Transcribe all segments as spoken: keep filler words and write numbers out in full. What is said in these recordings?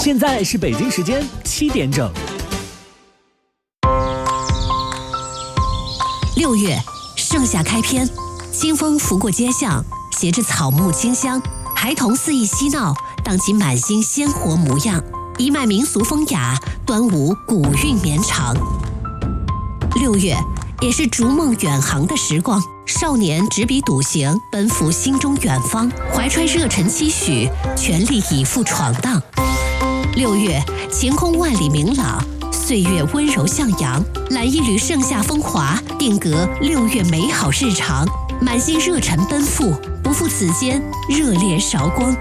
现在是北京时间七点整。 六月，盛夏开篇，清风拂过街巷，携着草木清香，孩童肆意嬉闹，荡起满心鲜活模样。一脉民俗风雅，端午古韵绵长。六月，也是逐梦远航的时光。少年执笔笃行，奔赴心中远方，怀揣热忱期许，全力以赴闯荡。六月，晴空万里明朗，岁月温柔向阳，揽一缕盛夏风华，定格六月美好日常。满心热忱奔赴，不负此间热烈韶光。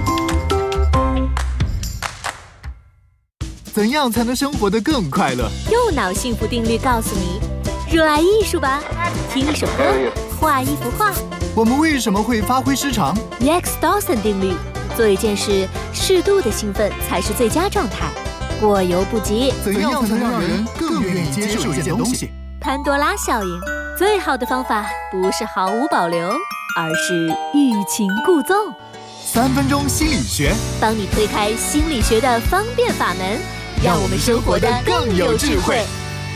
怎样才能生活得更快乐？ 右脑幸福定律告诉你：热爱艺术吧，听一首歌，画一幅画。 我们为什么会发挥失常 Rex Dawson 定律：做一件事，适度的兴奋才是最佳状态，过犹不及。 怎样才能让人更愿意接受一件东西？ 潘多拉效应：最好的方法不是毫无保留，而是欲擒故纵。 三分钟心理学， 帮你推开心理学的方便法门，让我们生活得更有智慧。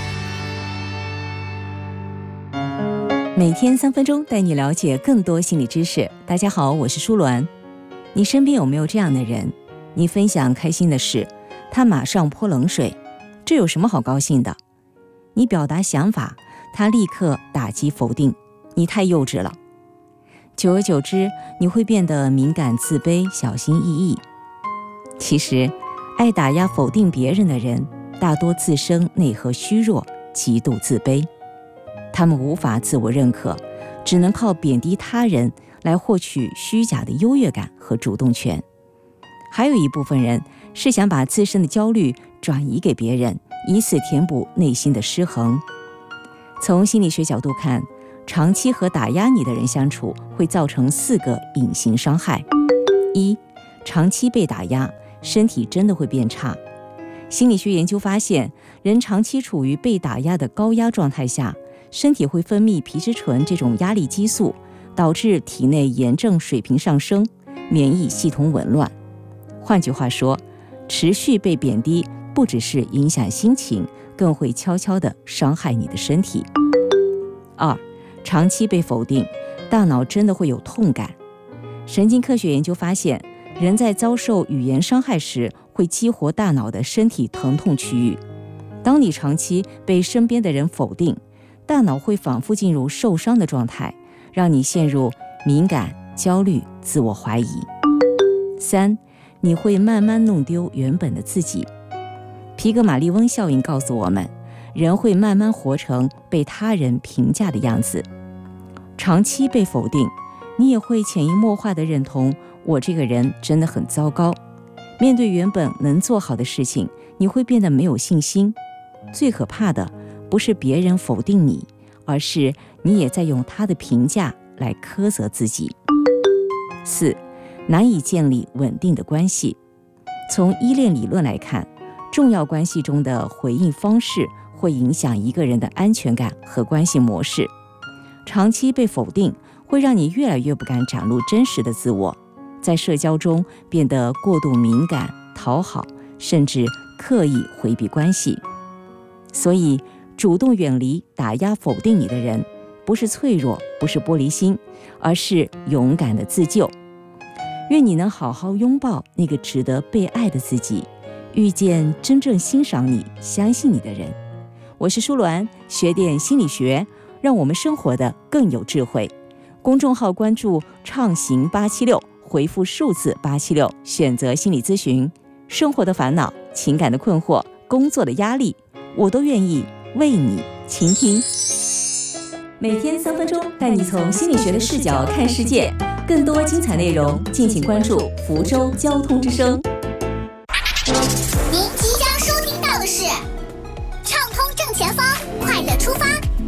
每天三分钟，带你了解更多心理知识。大家好，我是舒鸾。你身边有没有这样的人？你分享开心的事，他马上泼冷水，这有什么好高兴的？你表达想法，他立刻打击否定，你太幼稚了。久而久之，你会变得敏感、自卑、小心翼翼。其实，爱打压、否定别人的人，大多自身内核虚弱，极度自卑。他们无法自我认可，只能靠贬低他人来获取虚假的优越感和主动权。还有一部分人是想把自身的焦虑转移给别人，以此填补内心的失衡。从心理学角度看，长期和打压你的人相处，会造成四个隐形伤害。一、长期被打压，身体真的会变差。心理学研究发现，人长期处于被打压的高压状态下，身体会分泌皮质醇这种压力激素，导致体内炎症水平上升，免疫系统紊乱。换句话说，持续被贬低不只是影响心情，更会悄悄地伤害你的身体。二、长期被否定，大脑真的会有痛感。神经科学研究发现，人在遭受语言伤害时，会激活大脑的身体疼痛区域。当你长期被身边的人否定，大脑会反复进入受伤的状态，让你陷入敏感、焦虑、自我怀疑。三、你会慢慢弄丢原本的自己。皮格马利翁效应告诉我们，人会慢慢活成被他人评价的样子。长期被否定，你也会潜移默化地认同我这个人真的很糟糕。面对原本能做好的事情，你会变得没有信心。最可怕的不是别人否定你，而是你也在用他的评价来苛责自己。四、难以建立稳定的关系。从依恋理论来看，重要关系中的回应方式会影响一个人的安全感和关系模式。长期被否定，会让你越来越不敢展露真实的自我，在社交中变得过度敏感、讨好，甚至刻意回避关系。所以，主动远离打压否定你的人，不是脆弱，不是玻璃心，而是勇敢的自救。愿你能好好拥抱那个值得被爱的自己，遇见真正欣赏你、相信你的人。我是舒鸾，学点心理学，让我们生活的更有智慧。公众号关注畅行八七六，回复数字八七六，选择心理咨询。生活的烦恼、情感的困惑、工作的压力，我都愿意为你倾听。每天三分钟，带你从心理学的视角看世界。更多精彩内容，敬请关注福州交通之声。 您即将收听到的是畅通正前方，快乐出发。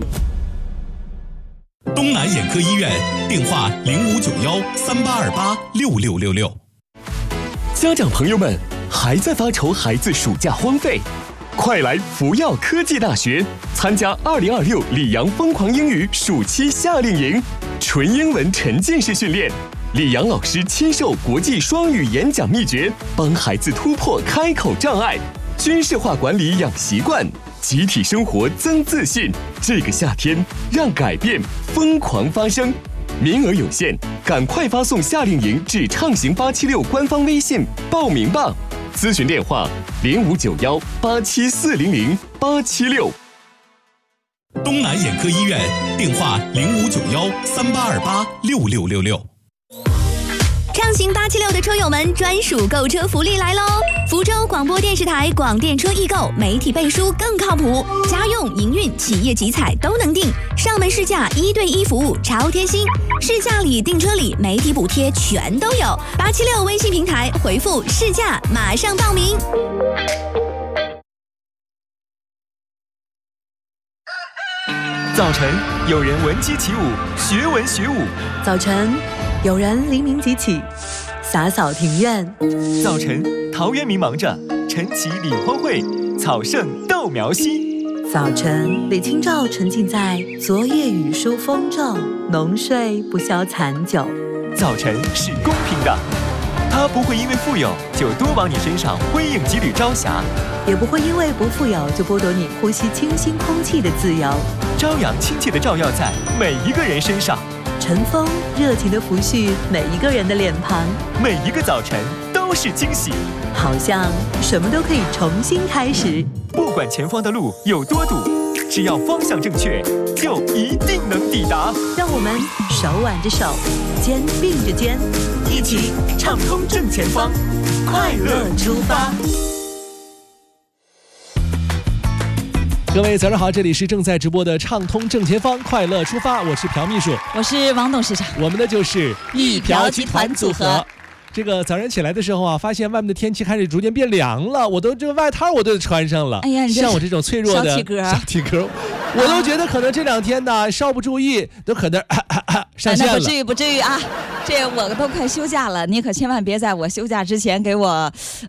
东南眼科医院，电话零五九幺三八二八六六六六。 家长朋友们，还在发愁孩子暑假荒废？快来福耀科技大学参加二零二六里昂疯狂英语暑期夏令营，纯英文沉浸式训练， 李阳老师亲授国际双语演讲秘诀，帮孩子突破开口障碍，军事化管理养习惯，集体生活增自信。这个夏天，让改变疯狂发生。名额有限，赶快发送夏令营至畅行八七六官方微信报名吧。咨询电话零五九幺八七四零零八七六。 东南眼科医院电话零五九幺三八二八六六六六。 畅行八七六的车友们专属购车福利来喽！福州广播电视台广电车易购，媒体背书更靠谱，家用、营运、企业集采都能订，上门试驾一对一服务超贴心，试驾礼、订车礼、媒体补贴全都有。八七六微信平台回复试驾，马上报名。 早晨，有人闻鸡起舞，学文学武； 早晨，有人黎明即起，洒扫庭院； 早晨，陶渊明忙着晨起理荒秽，草盛豆苗稀； 早晨，李清照沉浸在昨夜雨疏风骤，浓睡不消残酒。 早晨是公平的，它不会因为富有就多往你身上辉映几缕朝霞， 也不会因为不富有就剥夺你呼吸清新空气的自由。 朝阳亲切地照耀在每一个人身上， 晨风热情地抚恤每一个人的脸庞， 每一个早晨都是惊喜， 好像什么都可以重新开始。 不管前方的路有多堵，只要方向正确，就一定能抵达。 让我们手挽着手，肩并着肩，一起畅通正前方，快乐出发。 各位早上好，这里是正在直播的畅通正前方，快乐出发，我是朴秘书， 我是王董事长， 我们的就是一朴集团组合。 这个早上起来的时候啊，发现外面的天气开始逐渐变凉了，我都这个外套我都穿上了。 哎呀， 像我这种脆弱的小体格， 小体格，我都觉得可能这两天呢稍不注意，都可能、啊啊啊、上线了。 那不至于，不至于啊！这我都快休假了，你可千万别在我休假之前给我，